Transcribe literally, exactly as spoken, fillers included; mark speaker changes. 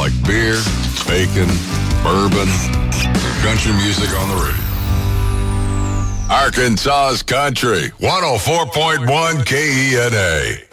Speaker 1: like beer, bacon, bourbon, country music on the radio. Arkansas's Country, one oh four point one K E N A.